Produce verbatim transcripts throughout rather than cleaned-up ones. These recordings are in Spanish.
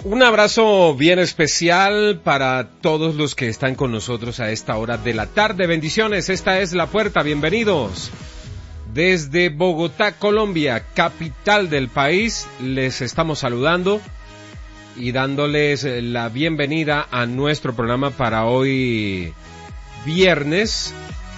Un abrazo bien especial para todos los que están con nosotros a esta hora de la tarde. Bendiciones, esta es La Puerta, bienvenidos. Desde Bogotá, Colombia, capital del país, les estamos saludando y dándoles la bienvenida a nuestro programa para hoy viernes.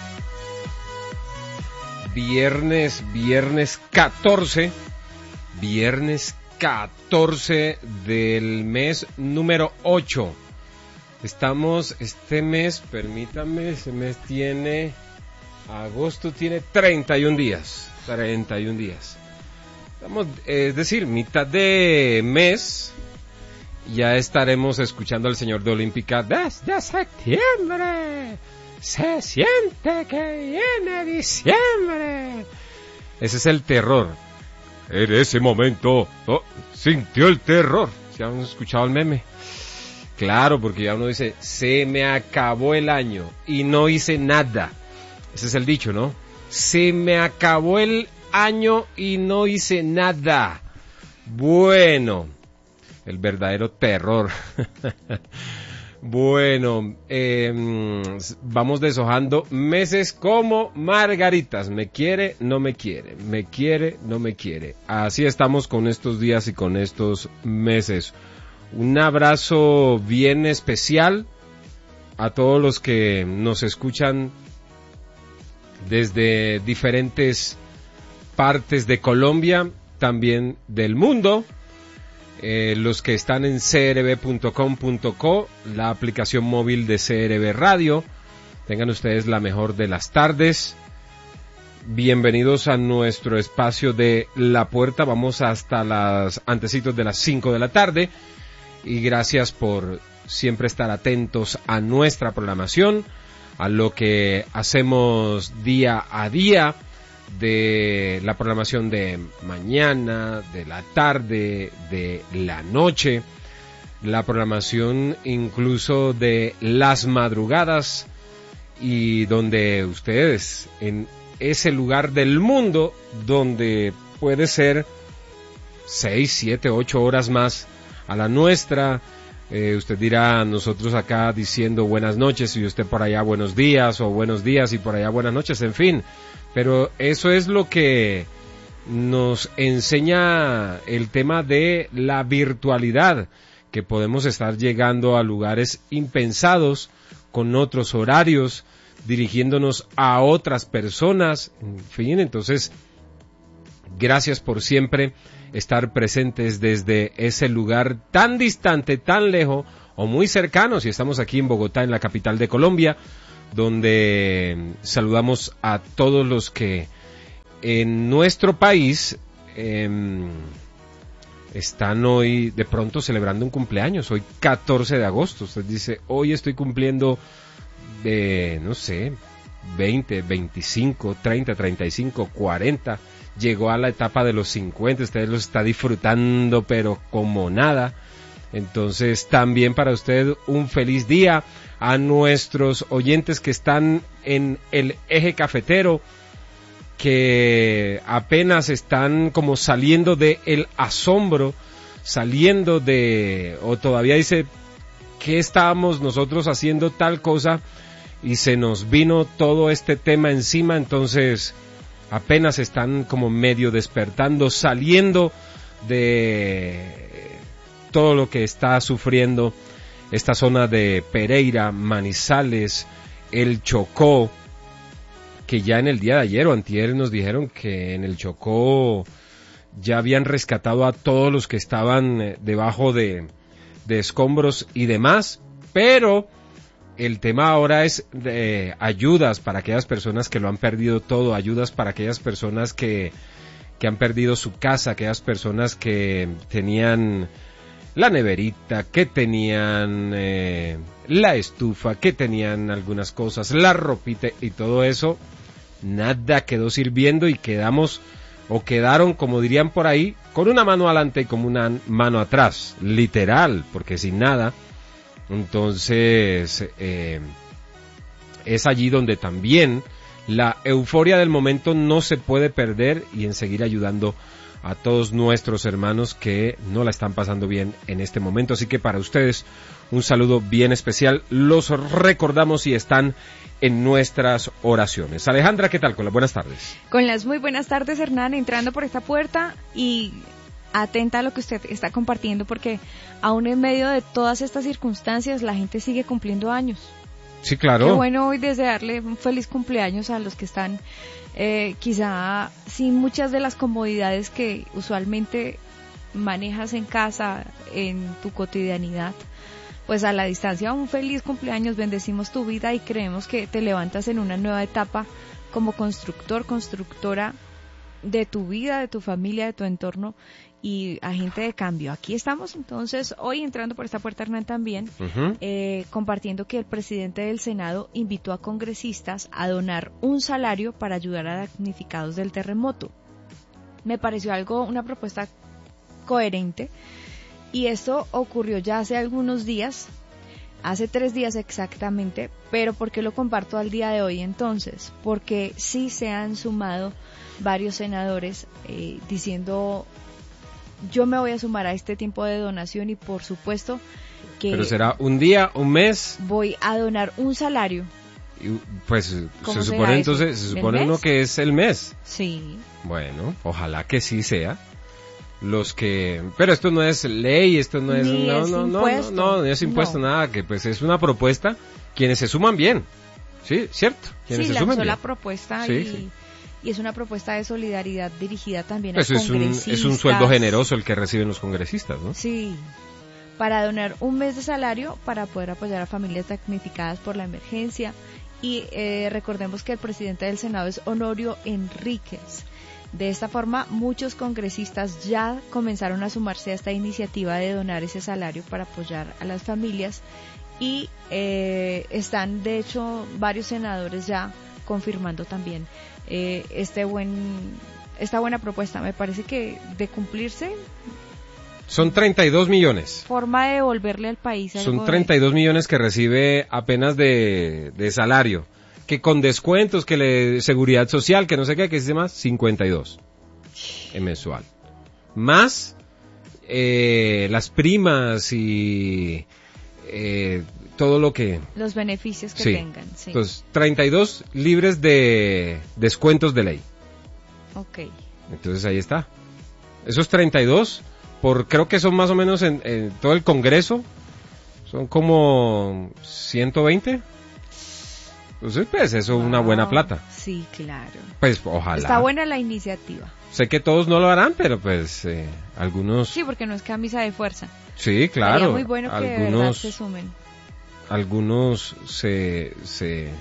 Viernes, viernes catorce, viernes catorce del mes número ocho. Estamos, este mes, permítame, este mes tiene, agosto tiene treinta y un días, treinta y un días. Estamos, es decir, mitad de mes, ya estaremos escuchando al señor de Olímpica desde septiembre. Se siente que viene diciembre. Ese es el terror. En ese momento, oh, sintió el terror. ¿Se han escuchado el meme? Claro, porque ya uno dice, se me acabó el año y no hice nada. Ese es el dicho, ¿no? Se me acabó el año y no hice nada. Bueno, el verdadero terror. Bueno, eh, vamos deshojando meses como margaritas. Me quiere, no me quiere. Me quiere, no me quiere. Así estamos con estos días y con estos meses. Un abrazo bien especial a todos los que nos escuchan desde diferentes partes de Colombia, también del mundo. Eh, los que están en c r b punto com punto co, la aplicación móvil de C R B Radio. Tengan ustedes la mejor de las tardes. Bienvenidos a nuestro espacio de La Puerta. Vamos hasta las antecitos de las cinco de la tarde. Y gracias por siempre estar atentos a nuestra programación, a lo que hacemos día a día, de la programación de mañana, de la tarde, de la noche, la programación incluso de las madrugadas, y donde ustedes, en ese lugar del mundo donde puede ser seis, siete, ocho horas más a la nuestra, eh, usted dirá, nosotros acá diciendo buenas noches y usted por allá buenos días, o buenos días y por allá buenas noches, en fin. Pero eso es lo que nos enseña el tema de la virtualidad, que podemos estar llegando a lugares impensados, con otros horarios, dirigiéndonos a otras personas, en fin. Entonces, gracias por siempre estar presentes desde ese lugar tan distante, tan lejos, o muy cercano, si estamos aquí en Bogotá, en la capital de Colombia, donde saludamos a todos los que en nuestro país eh, están hoy de pronto celebrando un cumpleaños. Hoy catorce de agosto, usted dice, hoy estoy cumpliendo de, no sé, veinte, veinticinco, treinta, treinta y cinco, cuarenta, llegó a la etapa de los cincuenta, usted lo está disfrutando pero como nada. Entonces también para usted un feliz día. A nuestros oyentes que están en el eje cafetero, que apenas están como saliendo de el asombro, saliendo de, o todavía dice, ¿qué estábamos nosotros haciendo tal cosa? Y se nos vino todo este tema encima, entonces apenas están como medio despertando, saliendo de todo lo que está sufriendo esta zona de Pereira, Manizales, el Chocó, que ya en el día de ayer o antier nos dijeron que en el Chocó ya habían rescatado a todos los que estaban debajo de, de escombros y demás, pero el tema ahora es de ayudas para aquellas personas que lo han perdido todo, ayudas para aquellas personas que, que han perdido su casa, aquellas personas que tenían la neverita, que tenían eh, la estufa, que tenían algunas cosas, la ropita y todo eso, nada quedó sirviendo y quedamos, o quedaron, como dirían por ahí, con una mano adelante y con una mano atrás, literal, porque sin nada. Entonces, eh, es allí donde también la euforia del momento no se puede perder, y en seguir ayudando a todos nuestros hermanos que no la están pasando bien en este momento. Así que para ustedes un saludo bien especial. Los recordamos y están en nuestras oraciones. Alejandra, ¿qué tal? Con las buenas tardes. Con las muy buenas tardes, Hernán, entrando por esta puerta y atenta a lo que usted está compartiendo, porque aún en medio de todas estas circunstancias la gente sigue cumpliendo años. Sí, claro. Qué bueno hoy desearle un feliz cumpleaños a los que están eh, quizá sin muchas de las comodidades que usualmente manejas en casa, en tu cotidianidad. Pues a la distancia, un feliz cumpleaños, bendecimos tu vida y creemos que te levantas en una nueva etapa como constructor, constructora de tu vida, de tu familia, de tu entorno y agente de cambio. Aquí estamos entonces hoy entrando por esta puerta, Hernán, también uh-huh. eh, compartiendo que el presidente del Senado invitó a congresistas a donar un salario para ayudar a damnificados del terremoto. Me pareció algo, una propuesta coherente, y esto ocurrió ya hace algunos días, hace tres días exactamente. Pero ¿por qué lo comparto al día de hoy entonces? Porque sí se han sumado varios senadores eh, diciendo: yo me voy a sumar a este tiempo de donación y por supuesto que... ¿Pero será un día, un mes? Voy a donar un salario. Y, pues se supone entonces, se supone uno que es el mes. Sí. Bueno, ojalá que sí sea. Los que, pero esto no es ley, esto no es, Ni no, es no, no, impuesto. no, no, no es impuesto no. nada, que pues es una propuesta, quienes se suman bien, sí, cierto, quienes sí, se suman lanzó bien. la propuesta sí, y, sí. y es una propuesta de solidaridad dirigida también pues a es congresistas. Un, es un sueldo generoso el que reciben los congresistas, ¿no? Sí, para donar un mes de salario para poder apoyar a familias damnificadas por la emergencia. Y eh, recordemos que el presidente del Senado es Honorio Enríquez. De esta forma, muchos congresistas ya comenzaron a sumarse a esta iniciativa de donar ese salario para apoyar a las familias y eh, están, de hecho, varios senadores ya confirmando también eh, este buen, esta buena propuesta. Me parece que de cumplirse... Son treinta y dos millones. Forma de devolverle al país algo. Son treinta y dos millones que recibe apenas de, de salario. Que con descuentos, que le seguridad social, que no sé qué, que se llama cincuenta y dos en mensual. Más eh, las primas y eh, todo lo que... Los beneficios que sí. tengan, sí. Entonces, treinta y dos libres de descuentos de ley. Ok. Entonces ahí está. Esos treinta y dos, por creo que son más o menos en, en todo el Congreso, son como ciento veinte. Entonces, pues, eso es wow. una buena plata. Sí, claro. Pues, ojalá. Está buena la iniciativa. Sé que todos no lo harán, pero pues, eh, algunos... Sí, porque no es camisa de fuerza. Sí, claro. Sería muy bueno que algunos, de verdad se sumen. Algunos se, se,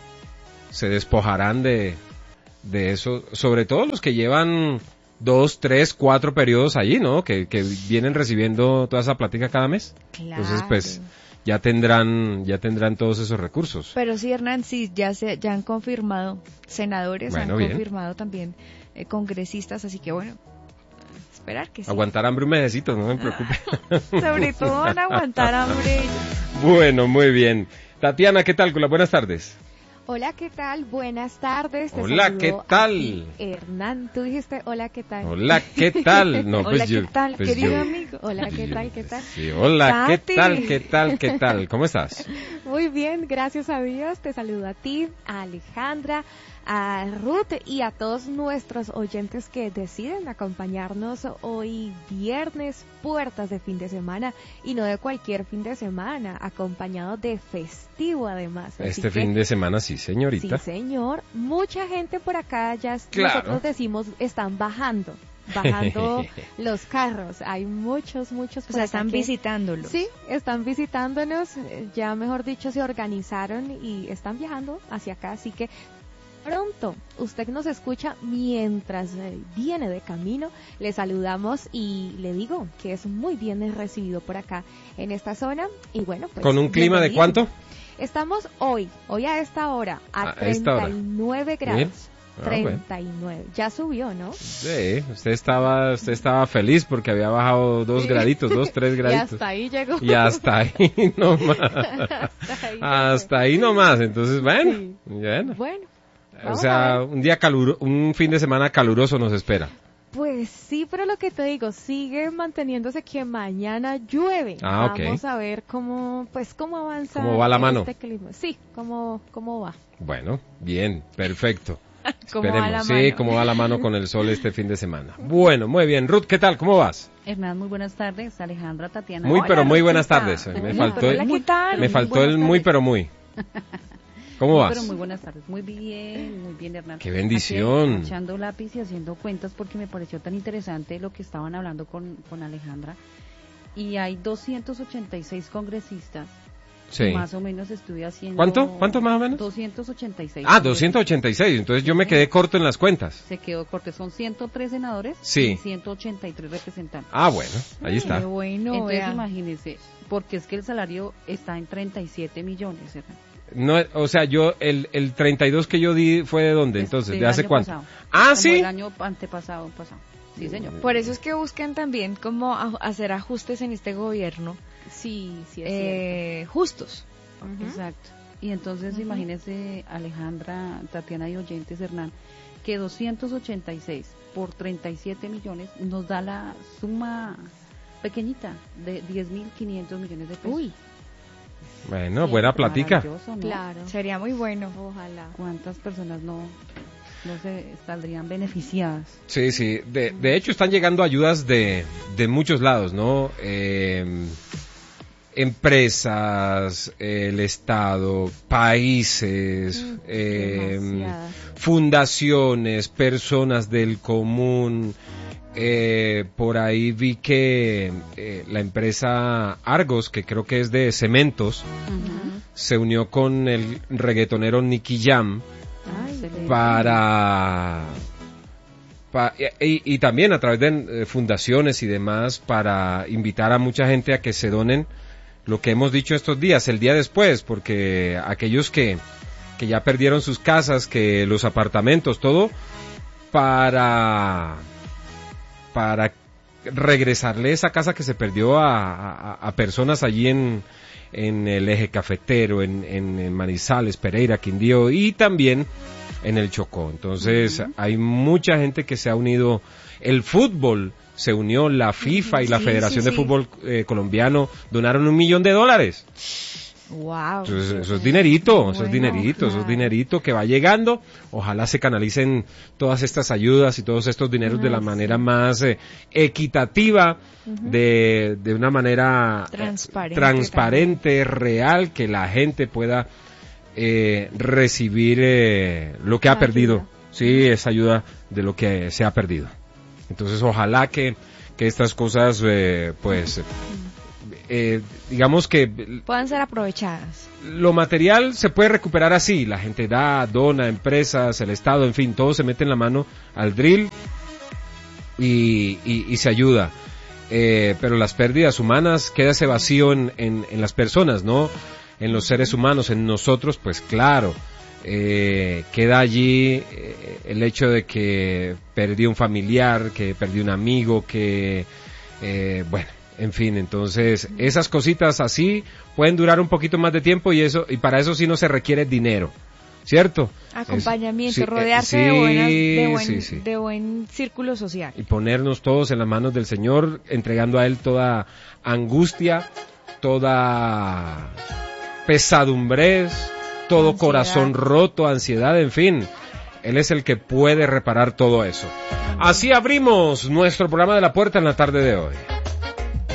se despojarán de, de eso, sobre todo los que llevan dos, tres, cuatro periodos allí, ¿no? Que, que vienen recibiendo toda esa plática cada mes. Claro. Entonces, pues... ya tendrán ya tendrán todos esos recursos. Pero sí, Hernán, sí, ya se ya han confirmado senadores, bueno, han bien. confirmado también eh, congresistas, así que bueno, esperar que sí. Aguantar hambre un mesecito, no me preocupe. Ah, sobre todo van a aguantar hambre. Bueno, muy bien. Tatiana, ¿qué tal? Con las buenas tardes. Hola, ¿qué tal? Buenas tardes. Te hola, ¿qué tal? Ti, Hernán, tú dijiste hola, ¿qué tal? Hola, ¿qué tal? No, pues hola, yo, ¿qué tal, pues querido yo, amigo? Hola, ¿qué tal? ¿Qué tal? Sí, hola, Tati. ¿qué tal? ¿Qué tal? ¿Qué tal? ¿Cómo estás? Muy bien, gracias a Dios. Te saludo a ti, a Alejandra, a Ruth y a todos nuestros oyentes que deciden acompañarnos hoy viernes, puertas de fin de semana, y no de cualquier fin de semana, acompañado de festivo además. Así Este que, fin de semana sí, señorita. Sí, señor. Mucha gente por acá ya, claro. nosotros decimos, están bajando. Bajando los carros, hay muchos, muchos por o sea, acá están que, visitándolos. Sí, están visitándonos, ya mejor dicho se organizaron y están viajando hacia acá, así que pronto usted nos escucha mientras viene de camino, le saludamos y le digo que es muy bien recibido por acá en esta zona y bueno, pues ¿con un clima de cuánto? Estamos hoy, hoy a esta hora, a, a treinta y nueve grados. Bien. Ah, treinta y nueve, bueno. Ya subió, ¿no? Sí, usted estaba, usted estaba feliz porque había bajado dos sí. graditos, dos, tres graditos. Y hasta ahí llegó. Y hasta ahí nomás. hasta ahí, hasta ahí nomás, entonces bueno, sí. bueno. Bueno. O sea, un día caluro, un fin de semana caluroso nos espera. Pues sí, pero lo que te digo, sigue manteniéndose que mañana llueve. Ah, ok. Vamos a ver cómo, pues, cómo avanza. ¿Cómo va la mano? Este clima. Sí, cómo, cómo va. Bueno, bien, perfecto. ¿Cómo va la sí, mano? cómo va la mano con el sol este fin de semana. Bueno, muy bien. Ruth, ¿qué tal? ¿Cómo vas? Hernán, muy buenas tardes. Alejandra, Tatiana. Muy, Hola, pero muy Rosita. buenas tardes. Me Hola, faltó hola, el, ¿qué tal? me Muy faltó buenas el muy, tardes. pero muy. ¿Cómo Muy, vas? Pero muy buenas tardes. Muy bien, muy bien, Hernán. Qué bendición. Aquí, echando lápiz y haciendo cuentas porque me pareció tan interesante lo que estaban hablando con, con Alejandra. Y hay doscientos ochenta y seis congresistas. Sí. Más o menos estoy haciendo... ¿Cuánto? ¿Cuánto más o menos? doscientos ochenta y seis. Ah, doscientos ochenta y seis. Entonces yo me quedé corto en las cuentas. Se quedó corto. Son ciento tres senadores Sí. y ciento ochenta y tres representantes. Ah, bueno, ahí está. Qué bueno, Entonces vea. imagínense, porque es que el salario está en treinta y siete millones, Hernán. No, o sea, yo, el, el treinta y dos que yo di fue de dónde, entonces, Del ¿de hace año cuánto? pasado. Ah, Como sí. el año antepasado, pasado. Sí, señor. Por eso es que buscan también cómo a- hacer ajustes en este gobierno Sí, sí es eh, justos. cierto. Ujú. Exacto. Y entonces Ujú. imagínense, Alejandra, Tatiana y oyentes, Hernán, que doscientos ochenta y seis por treinta y siete millones nos da la suma pequeñita de diez mil quinientos millones de pesos. Uy, Bueno, buena platica. Maravilloso, ¿no? claro. Sería muy bueno. Ojalá. ¿Cuántas personas no, no se saldrían beneficiadas? Sí, sí. De, de hecho, están llegando ayudas de, de muchos lados, ¿no? Eh, empresas, el Estado, países, Mm, eh, demasiadas. fundaciones, personas del común. Eh, por ahí vi que eh, la empresa Argos, que creo que es de cementos, Ujú. se unió con el reggaetonero Nicky Jam Ay, Excelente. para... pa- y, y también a través de eh, fundaciones y demás para invitar a mucha gente a que se donen lo que hemos dicho estos días, el día después, porque aquellos que, que ya perdieron sus casas, que los apartamentos, todo, para, para regresarle esa casa que se perdió a, a, a personas allí en, en el eje cafetero, en, en, en Manizales, Pereira, Quindío y también en el Chocó. Entonces, uh-huh. hay mucha gente que se ha unido. El fútbol se unió, la FIFA y la Sí, Federación sí, de sí. Fútbol eh, Colombiano donaron un millón de dólares. Wow. Entonces, eso es dinerito, eso es Bueno, dinerito, eso es claro. dinerito que va llegando. Ojalá se canalicen todas estas ayudas y todos estos dineros de la Ay, manera sí. más eh, equitativa, de, de una manera eh, Transparente transparente, real, que la gente pueda eh, recibir eh, lo que ha La perdido. ayuda. Sí, esa ayuda de lo que se ha perdido. Entonces, ojalá que, que estas cosas, eh, pues, eh, digamos que Puedan ser aprovechadas. lo material se puede recuperar así, la gente da, dona, empresas, el Estado, en fin, todo se mete en la mano al drill y, y, y se ayuda. Eh, pero las pérdidas humanas, queda ese vacío en, en, en las personas, ¿no? En los seres humanos, en nosotros, pues claro, eh, queda allí eh, el hecho de que perdí un familiar, que perdí un amigo, que, eh, bueno, en fin, entonces esas cositas así pueden durar un poquito más de tiempo y eso y para eso sí no se requiere dinero, ¿cierto? Acompañamiento, Es- sí, eh, rodearse sí, de, buenas, de, buen, sí, sí. de buen círculo social. Y ponernos todos en las manos del Señor, entregando a Él toda angustia, toda pesadumbrez, todo Ansiedad. corazón roto, ansiedad, en fin. Él es el que puede reparar todo eso. Así abrimos nuestro programa de La Puerta en la tarde de hoy.